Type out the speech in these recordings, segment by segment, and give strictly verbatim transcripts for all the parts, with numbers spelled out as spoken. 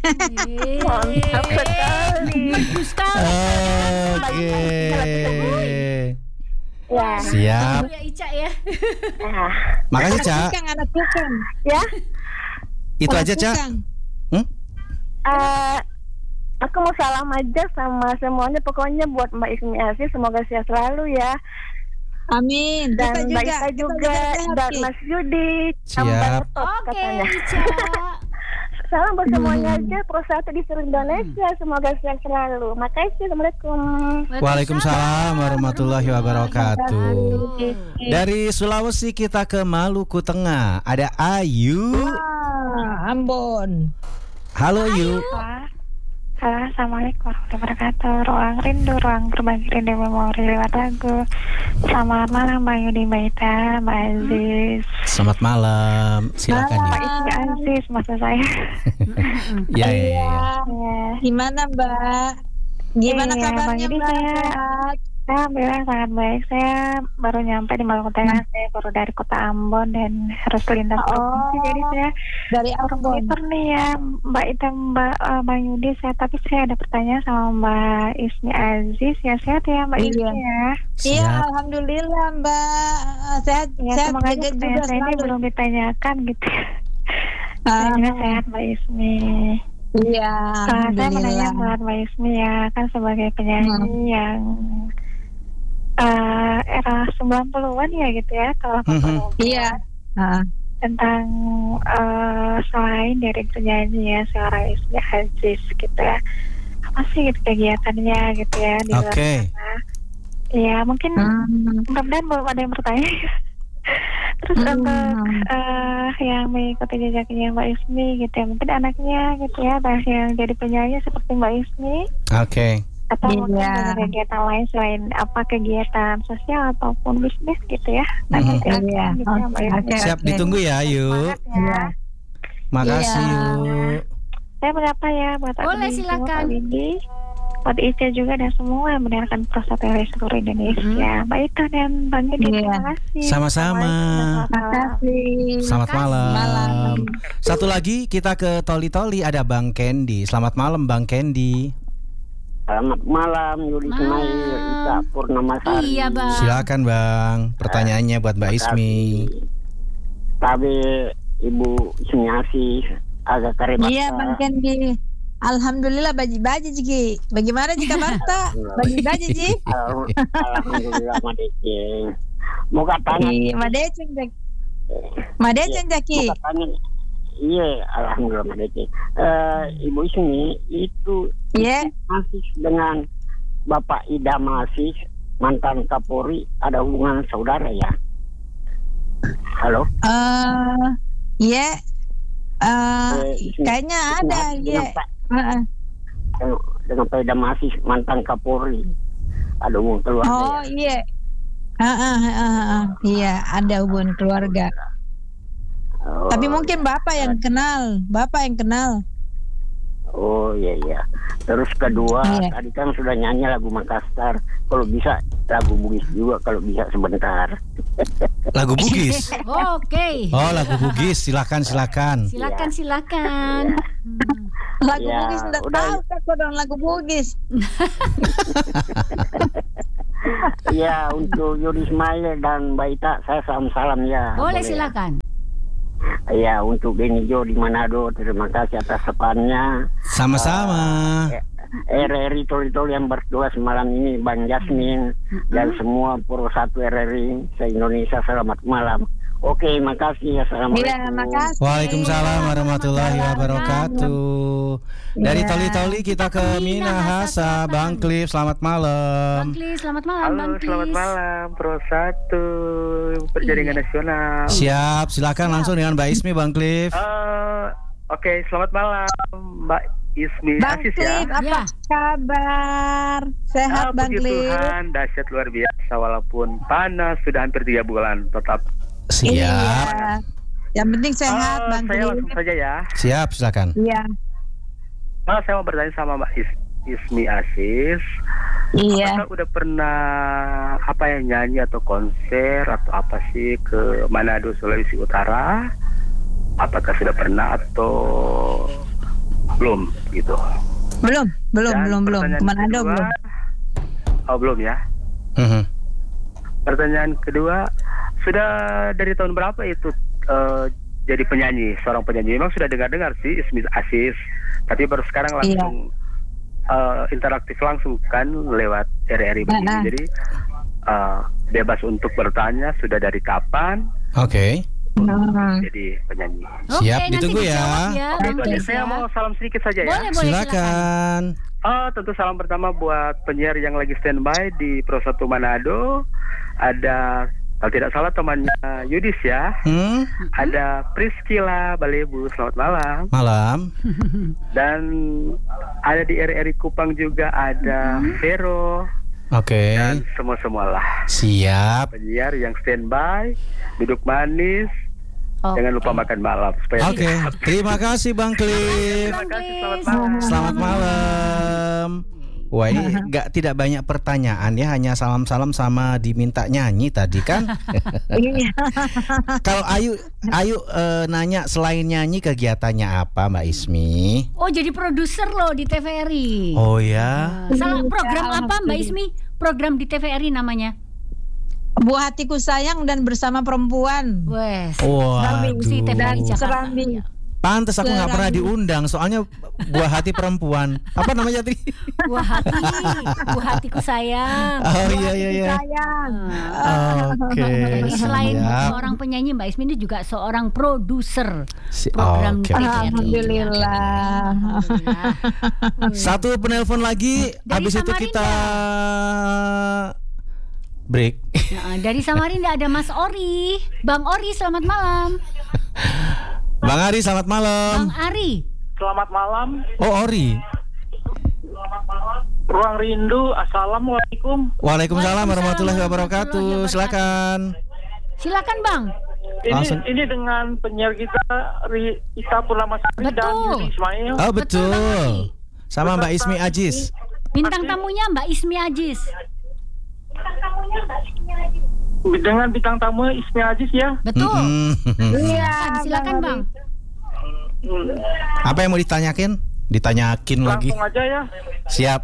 Mantap sekali. Bagus sekali. Oke. Ya. Siap. Ya Ica ya. Nah, Makasih, Ca. Tukang, anak tukang. ya. Itu Anak aja, Ca. tukang. Hmm? Eh, aku mau salam aja sama semuanya. Pokoknya buat Mbak Ismi Asih, semoga sehat selalu ya. Amin. Dan Kita Mbak juga, Ita kita juga, sehat, dan Ki. Mas Yudi. Siap. Tambah ngetop Oke katanya. Ica. Salam buat semuanya aja. Pro satu di seluruh Indonesia. Semoga sehat selalu. Makasih. Assalamualaikum. Waalaikumsalam warahmatullahi wabarakatuh. Dari Sulawesi kita ke Maluku Tengah. Ada Ayu. Wah, Ambon. Halo Ayu. Halo, Assalamualaikum warahmatullahi wabarakatuh. Ruang rindu, ruang berbagi rindu memori lewat lagu. Selamat malam Mbak Yudi, Mbak Ita, Mbak Aziz. Selamat malam. Silakan Mbak ya. Ismi Aziz, maksud saya. Ya, ya, ya. Ya. Gimana Mbak? Gimana Iya, kabarnya Bang Yudi, Mbak? saya- Sehat? Alhamdulillah sangat baik. Saya baru nyampe di Maluku Tengah. Saya baru dari kota Ambon dan harus lintas Oh, provinsi. Jadi saya Dari Ambon. komputer nih ya, Mbak Ita, Mbak uh, Bang Yudi. Saya tapi saya ada pertanyaan sama Mbak Ismi Aziz. Ya sehat ya Mbak Iya. Ismi ya. Iya, Siap. alhamdulillah Mbak. Sehat, Ya sehat semoga aja juga pertanyaan saya ini selalu. belum ditanyakan gitu. Ah, Saya juga sehat Mbak Ismi. Iya, Uh, saya menanya alhamdulillah. buat Mbak Ismi ya, kan sebagai penyanyi yang uh, era sembilan puluhan ya gitu ya, kalau delapan puluhan. Iya. Ah, Tentang uh, selain dari penyanyi ya seorang Ismi Aziz gitu ya, apa sih gitu kegiatannya gitu ya di luar Oke. sana. Ya mungkin hmm. mudah-mudahan belum ada yang bertanya. Terus Hmm. untuk uh, yang mengikuti jejaknya Mbak Ismi gitu ya, mungkin anaknya gitu ya, ada yang jadi penyanyi seperti Mbak Ismi, Oke. atau mungkin Iya. ada kegiatan lain selain apa kegiatan sosial ataupun bisnis gitu ya. Nanti Mhm. akan Iya. gitu ya Mbak Ismi. Oke. Siap, ditunggu ya Ayu. Semangat ya. Iya. Makasih Iya. Yuk. Saya menyapa ya buat Boleh, Abi, silakan. Pak Windy, buat Ica juga dan semua yang mendengarkan Prostate dari seluruh Indonesia. Mbak Ita dan Bang Yudi, Iya. terima kasih. Sama-sama. Selamat Terima malam. kasih. Selamat Makasih. malam. Malam. Satu lagi kita ke Toli Toli, ada Bang Candy. Selamat malam Bang Candy. Selamat malam Yuli Malam. Ismail, Ika Purnamasari. Iya Bang. Silakan Bang. Pertanyaannya buat Mbak Ismi. Tapi Ibu Ismi Asih agak keren. Iya, Bang Kendi. Alhamdulillah baji-baji Ji. Bagaimana jika Barta? Baji-baji Ji. Alhamdulillah Madece. Mau katanya Iya, Madeceng Jak. Madeceng Jaki. mau katanya iya, alhamdulillah Madece. Eh, Ibu Ismi itu Iya. masih dengan Bapak Idam Aziz, mantan Kapolri, ada hubungan saudara ya? Halo? Eh, iya. Eh, Eh, Ismi- kayaknya ada, Dengan iya. Pak- Heeh. dengan Pak Idam Aziz, mantan Kapolri, ada hubungan keluarga Oh, ya? iya. Heeh, heeh, heeh. Iya, ada hubungan keluarga. Oh, Tapi mungkin Bapak yang kenal, Bapak yang kenal. Oh iya iya. Terus kedua, Iya. tadi kan sudah nyanyi lagu Makassar. Kalau bisa lagu Bugis juga, kalau bisa sebentar. Lagu Bugis. Oke. Oh, lagu Bugis. Silakan, silakan. Silakan silakan. Hmm. Lagu Ya, Bugis enggak udah. tahu aku dong lagu Bugis. Iya, untuk Yudi Ismail dan Mbak Ita, saya salam-salam ya. Boleh ya? silakan. Iya, untuk Beni Jo di Manado, terima kasih atas sepannya. Sama-sama. R R I Tol-Tol yang bertugas malam ini, Bang Jasmin dan semua Pro satu R R I se-Indonesia, selamat malam. Oke, makasih. Assalamualaikum. Iya, makasih. Waalaikumsalam warahmatullahi wabarakatuh. Dari Iya. Toli-Toli kita ke Minahasa. Bang Cliff, selamat Bang malam. Klis, selamat malam Bang Halo, Klis. selamat malam Pro satu Perjaringan Iya. Nasional. Siap, silakan langsung dengan Mbak Ismi, Bang Cliff. Eh, Oke, selamat malam Mbak Ismi Bang Aziz Cliff, ya. apa Ya. kabar? Sehat Ah, Bang puji Cliff? Tuhan, dahsyat luar biasa walaupun panas sudah hampir tiga bulan tetap. Siap, Iya. Yang penting sehat Eh, Bang saya Cliff. langsung saja ya. siap, silakan. Iya. Ah, saya mau bertanya sama Mbak Is- Ismi Aziz. Iya. Apakah udah pernah apa ya nyanyi atau konser atau apa sih ke Manado, Sulawesi Utara? Apakah sudah pernah atau belum gitu. Belum, belum, Dan belum, belum. pertanyaan Kemana ada kedua- belum? Oh belum ya. Mhm. Pertanyaan kedua, sudah dari tahun berapa itu eh, jadi penyanyi, seorang penyanyi? Memang sudah dengar-dengar sih Ismi Aziz, tapi baru sekarang langsung eh, interaktif langsung kan lewat R R I begini. Nah, nah. Jadi eh, bebas untuk bertanya sudah dari kapan Oke. Hmm. jadi penyanyi. Oke, Siap, nanti ditunggu ya. dijawab ya, Oke, Bang itu aja. Chris Saya ya. mau salam sedikit saja ya. Boleh, boleh, silakan. Silakan. Oh, tentu salam pertama buat penyiar yang lagi standby di Pro satu Manado. Ada, kalau tidak salah temannya Yudis ya. Hmm, Ada Priscila Balebu, selamat malam. malam. Dan ada di R R I Kupang juga ada Vero Oke. dan semua-semualah Siap. penyiar yang standby, duduk manis, Oke. jangan lupa makan malam supaya Oke. Terima kasih Bang Cliff. Terima kasih, selamat Chris. malam. Selamat malam. Wah, ini nggak tidak banyak pertanyaan ya, hanya salam-salam sama diminta nyanyi tadi kan. Iya. Kalau Ayu Ayu eh, nanya selain nyanyi kegiatannya apa Mbak Ismi? Oh, jadi produser loh di T V R I. Oh ya. Salah program Ya, apa Mbak alhamdulillah. Ismi? Program di T V R I namanya. Buah hatiku sayang dan bersama perempuan. Wes. Waduh. Si T V R I Jakarta. Serambi. Pantes aku nggak pernah Serambi. diundang, soalnya buah hati perempuan. Apa namanya tadi? Buah hati, buah hatiku sayang. Oh iya iya iya. Sayang. Oke. Jadi selain siap. seorang penyanyi, Mbak Ismi ini juga seorang produser Si- program oke, T V R I. oke. Alhamdulillah. Alhamdulillah. Satu penelpon lagi, Dari habis itu Samarinda. kita break. Nah, dari Samarinda ada Mas Ori. Bang Ori, selamat malam. Bang Ari, selamat malam. Bang Ari. Selamat malam, Oh Ori. Ruang Rindu. Assalamualaikum. Waalaikumsalam warahmatullahi Waalaikumsalam wabarakatuh. warahmatullahi Silakan. Silakan Bang. Ini Langsung. ini dengan penyiar kita Ri- Ita Purnamasari dan Betul. Yudi Ismail. Oh Betul, betul. Bang Ari. Sama Mbak Ismi Ajis. Bintang tamunya Mbak Ismi Ajis. Dengan bintang tamu Ismi Aziz ya. Betul. Mm-mm. Iya. Silakan Bang. Hmm, Apa yang mau ditanyakin? Ditanyakin lagi. Langsung aja ya. Siap.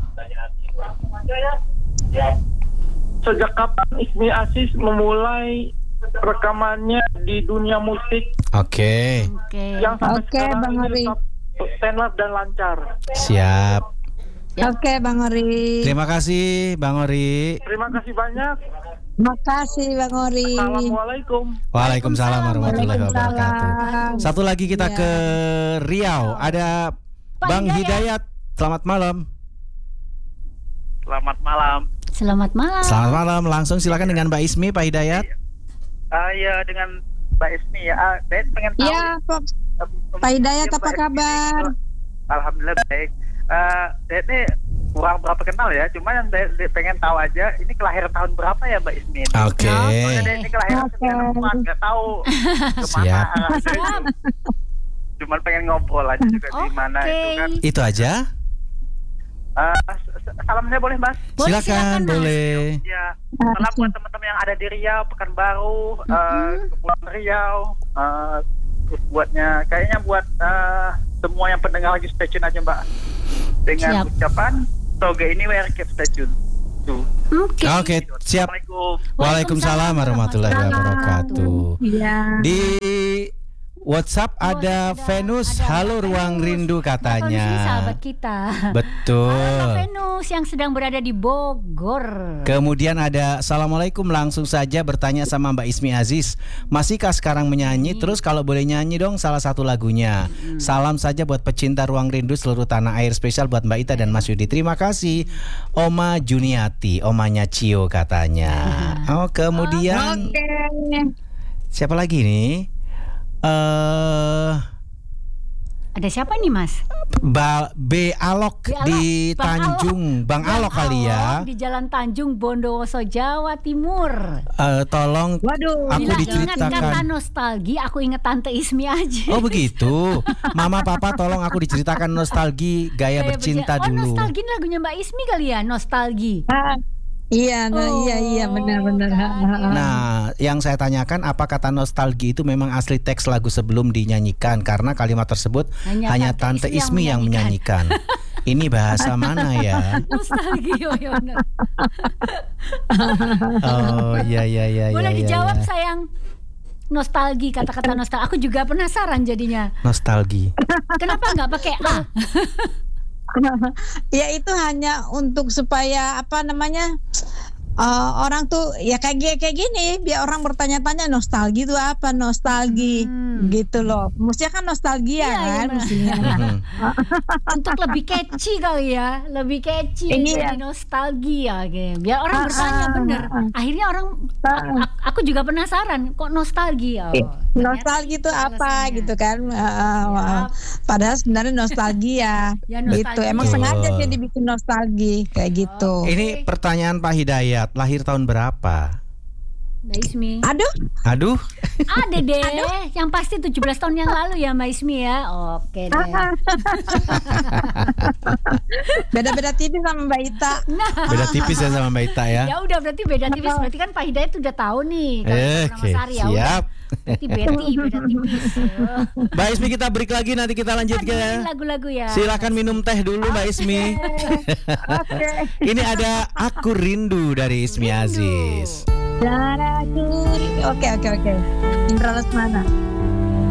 Sejak kapan Ismi Aziz memulai rekamannya di dunia musik Oke. Oke. yang sampai Oke, sekarang Bang ini Ori. tetap stand up dan lancar? Siap. Ya. Oke, Bang Ori. Terima kasih Bang Ori. Terima kasih banyak. Makasih Bang Ori. Assalamualaikum. Waalaikumsalam warahmatullahi wabarakatuh. Waalaikumsalam. Satu lagi kita Ya. ke Riau. Ada Pak Bang Hidayat. Hidayat. Selamat malam. Selamat malam. Selamat malam. Selamat malam. Langsung silakan dengan Mbak Ismi, Pak Hidayat. Ah ya dengan Mbak Ismi ya. Ah, saya pengen tahu. Iya, Pak. em, Pak Hidayat, ya, apa Mbak Ismi kabar? ini, Alhamdulillah baik. Eh, saya ini kurang berapa kenal ya, cuma yang saya saya pengen tahu aja ini kelahiran tahun berapa ya Mbak Ismi? ini? Oke. Soalnya dia ini kelahiran Oke. sembilan puluh empat, nggak tahu kemana Siap. arahnya. Cuman pengen ngobrol aja juga di mana Oke. itu kan. Itu aja. Eh, s- s- salam saya boleh Mas? Boleh, Silakan, silakan, Mas. boleh. Ya, salam buat teman-teman yang ada di Riau, Pekanbaru, eh, Kepulauan Riau. eh, terus buatnya, kayaknya buat eh, semua yang pendengar lagi stay tune aja Mbak. Dengan Siap. ucapan Toga ini where keep stay tune. Tuh. Oke. Oke, siap. Assalamualaikum. Waalaikumsalam warahmatullahi wabarakatuh. Iya. Di WhatsApp ada ada- Venus. ada Halo Mbak Ruang Venus. Rindu Mbak Venus ini katanya. sahabat kita. Betul. Halo Mbak Venus yang sedang berada di Bogor. Kemudian ada Assalamualaikum, langsung saja bertanya sama Mbak Ismi Aziz, masihkah sekarang menyanyi? Terus kalau boleh nyanyi dong salah satu lagunya. Salam saja buat pecinta Ruang Rindu seluruh tanah air, spesial buat Mbak Ita dan Mas Yudi. Terima kasih. Oma Juniati, omanya Cio katanya. Oh, kemudian Oke. siapa lagi nih? Eh Ada siapa nih Mas? Ba- B Alok B Alok, di Bang Tanjung, Bang Alok kali ya. Di Jalan Tanjung Bondowoso, Jawa Timur. Eh, tolong Waduh. aku Bila ingat kata diceritakan. nostalgi, aku ingat Tante Ismi aja. Oh begitu. Mama papa tolong aku diceritakan nostalgi gaya Kayak bercinta berja- Oh, dulu. nostalgi ini lagunya Mbak Ismi kali ya, nostalgi. Ah, Iya, nah, Oh, iya, iya, benar-benar. Nah, yang saya tanyakan apa kata nostalgia itu memang asli teks lagu sebelum dinyanyikan karena kalimat tersebut hanya, Hanya Tante Tante Ismi Ismi yang yang menyanyikan. Ini bahasa mana ya? Nostalgia, ya benar. Oh, iya iya iya Boleh iya, dijawab iya. sayang. Nostalgia, kata-kata nostalgia. Aku juga penasaran jadinya. Nostalgia. Kenapa nggak pakai A? Ya itu hanya untuk supaya apa namanya eh, orang tuh ya kayak gi- kayak gini biar orang bertanya-tanya nostalgia itu apa nostalgia Hmm. gitu loh. Mestinya kan nostalgia Iya, iya, kan benar. mestinya. Mhm. Untuk lebih catchy kali ya, lebih catchy Iya. jadi nostalgia gitu. Biar orang Ah, bertanya ah, bener. ah. Akhirnya orang Ah. a- aku juga penasaran kok nostalgia. Oh, ternyata Nostalgia itu apa alasannya. gitu kan. Eh, eh, Siap. Padahal sebenarnya nostalgia Ya, gitu. nostalgia. Emang Betul. sengaja sih dibikin nostalgia kayak gitu. Ini pertanyaan Pak Hidayat, lahir tahun berapa? Mbak Ismi. Aduh, Aduh, Ada deh, yang pasti tujuh belas tahun yang lalu ya Mbak Ismi ya. Oke deh. beda-beda tipis sama Mbak Ita. Nah, beda tipis ya sama Mbak Ita ya. ya udah berarti beda tipis. Berarti kan Pak Hidayat udah tahu nih kalau Eh, nama Oke, Sari ya udah. siap. Berarti Betty beda tipis. Mbak Ismi kita break lagi nanti kita lanjut Dengerin ke. lagu-lagu ya. Silakan minum teh dulu Mbak Ismi. Oke. Ini ada Aku Rindu dari Ismi Aziz. Darah curi. Oke, oke, oke. Indra Lesmana.